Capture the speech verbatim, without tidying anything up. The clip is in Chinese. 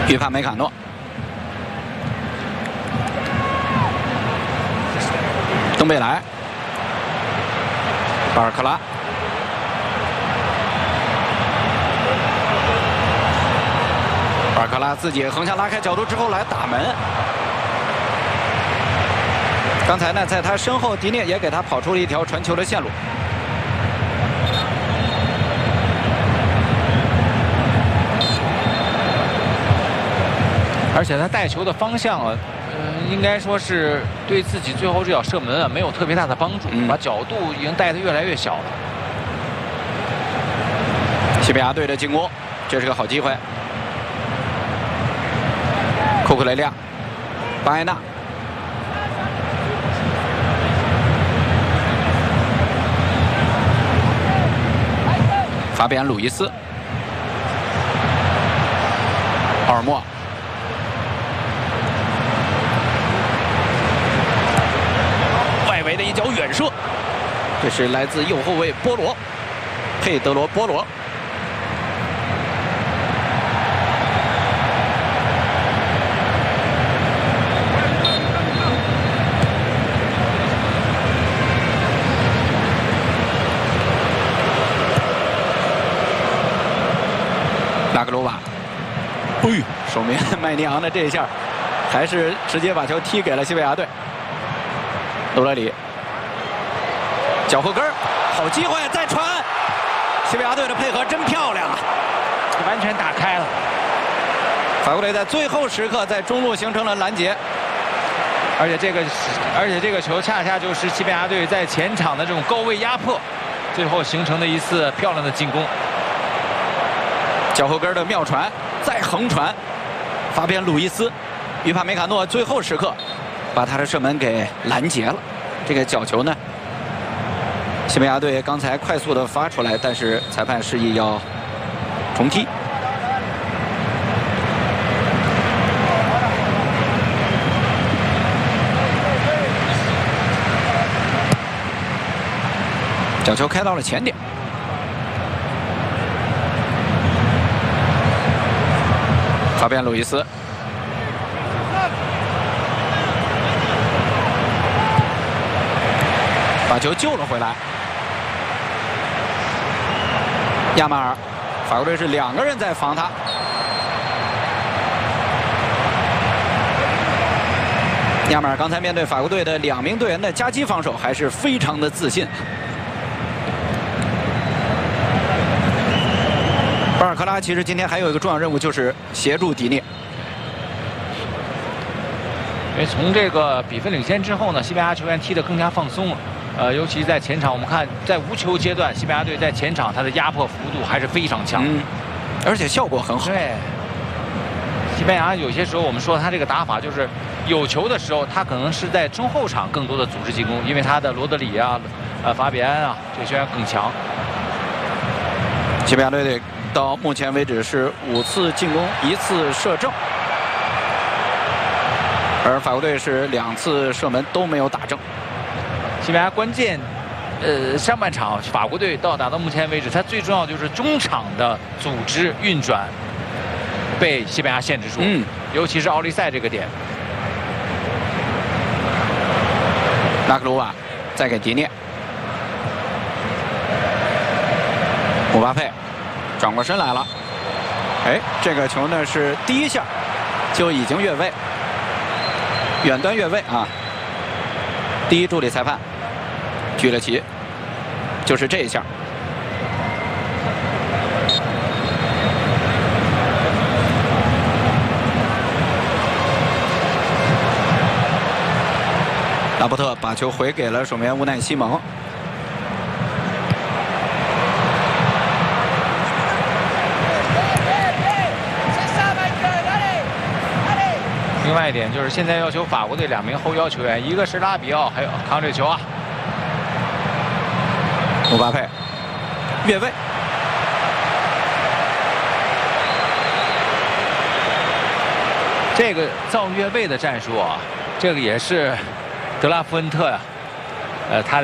预判梅卡诺，登贝莱，巴尔克拉。 巴尔克拉自己横向拉开角度之后来打门，刚才呢，在他身后，迪涅也给他跑出了一条传球的线路。 而且他带球的方向啊，呃，应该说是对自己最后这脚射门啊没有特别大的帮助，嗯、把角度已经带得越来越小了。 西班牙队的进攻，这是个好机会。 库库雷利亚，巴埃纳，法比安·鲁伊斯，奥尔莫，外围的一脚远射，这是来自右后卫波罗，佩德罗·波罗。 拉格罗瓦，哎呦，守门麦尼昂的这一下，还是直接把球踢给了西班牙队。罗德里，脚后跟儿，好机会，再传。西班牙队的配合真漂亮啊， 完全打开了。 法国队在最后时刻在中路形成了拦截， 而且这个，而且这个球恰恰就是西班牙队在前场的这种高位压迫，最后形成的一次漂亮的进攻。 脚后跟的妙传，再横传，法比安·鲁伊斯，预判梅卡诺最后时刻把他的射门给拦截了。这个角球呢，西班牙队刚才快速的发出来，但是裁判示意要重踢。角球开到了前点。 法比安·鲁伊斯，把球救了回来。亚马尔，法国队是两个人在防他。亚马尔刚才面对法国队的两名队员的夹击防守，还是非常的自信。巴尔克拉其实今天还有一个重要任务，就是协助迪涅。 因为从这个比分领先之后呢，西班牙球员踢得更加放松了。呃，尤其在前场，我们看在无球阶段，西班牙队在前场他的压迫幅度还是非常强， 嗯，而且效果很好。 对，西班牙有些时候我们说他这个打法就是有球的时候，他可能是在中后场更多的组织进攻，因为他的罗德里啊、呃法比安啊这些球员更强。 西班牙队的。 到目前为止是五次进攻，一次射正，而法国队是两次射门都没有打正。 西班牙关键，呃，上半场法国队到达到目前为止，它最重要就是中场的组织运转被西班牙限制住，嗯，尤其是奥利塞这个点。 拉克鲁瓦再给迪涅，姆巴佩。 转过身来了，哎，这个球呢是第一下就已经越位，远端越位啊！第一助理裁判举了旗，就是这一下。拉波特把球回给了守门员乌奈西蒙。 另外一点就是现在要求法国队两名后腰球员，一个是拉比奥，还有扛这球啊。 姆巴佩越位， 这个造越位的战术啊，这个也是德拉夫恩特呀、啊，呃，他。